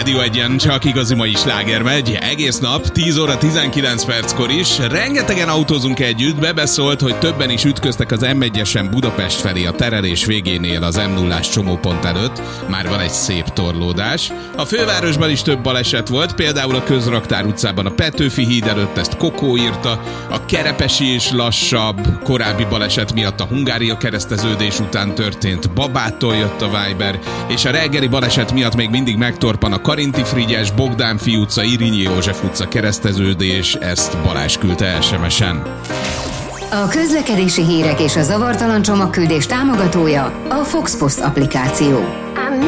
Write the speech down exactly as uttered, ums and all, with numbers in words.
Rádió Egyen csak igazi mai sláger megy, egész nap, tíz óra tizenkilenc perckor is. Rengetegen autózunk együtt, bebeszólt, hogy többen is ütköztek az em egyesen Budapest felé a terelés végénél az em nullás csomópont előtt. Már van egy szép torlódás. A fővárosban is több baleset volt, például a Közraktár utcában a Petőfi híd előtt, ezt Kokó írta. A Kerepesi is lassabb, korábbi baleset miatt a Hungária kereszteződés után történt, Babától jött a Viber, és a reggeli baleset miatt még mindig megtorpan a Karinti Frigyes, Bogdánfi utca, Irinyi József utca kereszteződés, ezt Balázs küldte es em es-en. A közlekedési hírek és a zavartalan csomagküldés támogatója a Fox Post applikáció.